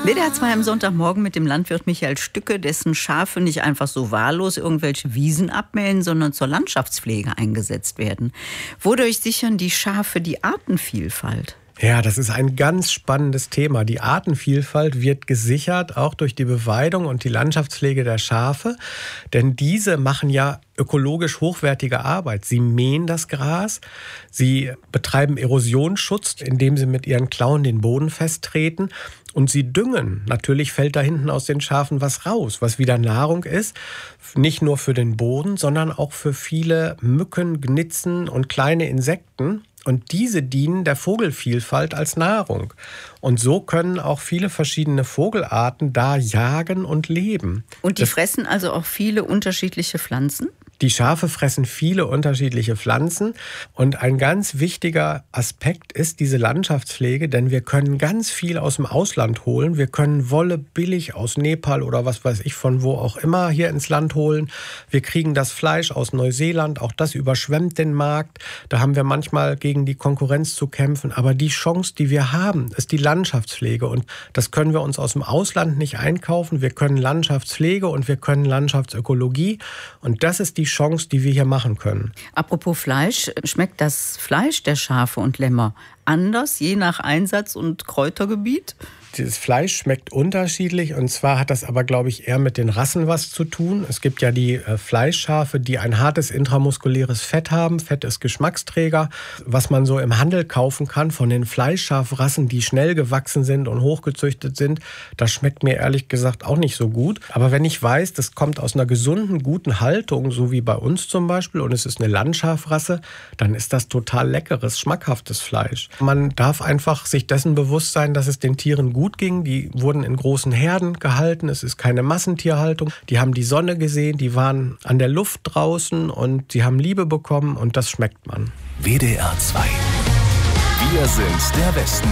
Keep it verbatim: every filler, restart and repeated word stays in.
W D R zwei am Sonntagmorgen mit dem Landwirt Michael Stücke, dessen Schafe nicht einfach so wahllos irgendwelche Wiesen abmähen, sondern zur Landschaftspflege eingesetzt werden. Wodurch sichern die Schafe die Artenvielfalt? Ja, das ist ein ganz spannendes Thema. Die Artenvielfalt wird gesichert, auch durch die Beweidung und die Landschaftspflege der Schafe. Denn diese machen ja ökologisch hochwertige Arbeit. Sie mähen das Gras, sie betreiben Erosionsschutz, indem sie mit ihren Klauen den Boden festtreten. Und sie düngen. Natürlich fällt da hinten aus den Schafen was raus, was wieder Nahrung ist. Nicht nur für den Boden, sondern auch für viele Mücken, Gnitzen und kleine Insekten. Und diese dienen der Vogelvielfalt als Nahrung. Und so können auch viele verschiedene Vogelarten da jagen und leben. Und die das fressen also auch viele unterschiedliche Pflanzen? Die Schafe fressen viele unterschiedliche Pflanzen. Und ein ganz wichtiger Aspekt ist diese Landschaftspflege, denn wir können ganz viel aus dem Ausland holen. Wir können Wolle billig aus Nepal oder was weiß ich von wo auch immer hier ins Land holen. Wir kriegen das Fleisch aus Neuseeland, auch das überschwemmt den Markt. Da haben wir manchmal gegen die Konkurrenz zu kämpfen. Aber die Chance, die wir haben, ist die Landschaftspflege. Und das können wir uns aus dem Ausland nicht einkaufen. Wir können Landschaftspflege und wir können Landschaftsökologie. Und das ist die Chance, die wir hier machen können. Apropos Fleisch, schmeckt das Fleisch der Schafe und Lämmer anders, je nach Einsatz und Kräutergebiet? Das Fleisch schmeckt unterschiedlich und zwar hat das aber, glaube ich, eher mit den Rassen was zu tun. Es gibt ja die äh, Fleischschafe, die ein hartes intramuskuläres Fett haben. Fett ist Geschmacksträger. Was man so im Handel kaufen kann von den Fleischschafrassen, die schnell gewachsen sind und hochgezüchtet sind, das schmeckt mir ehrlich gesagt auch nicht so gut. Aber wenn ich weiß, das kommt aus einer gesunden, guten Haltung, so wie bei uns zum Beispiel, und es ist eine Landschafrasse, dann ist das total leckeres, schmackhaftes Fleisch. Man darf einfach sich dessen bewusst sein, dass es den Tieren gut ging. Die wurden in großen Herden gehalten. Es ist keine Massentierhaltung. Die haben die Sonne gesehen, die waren an der Luft draußen und sie haben Liebe bekommen und das schmeckt man. W D R zwei. Wir sind der Westen.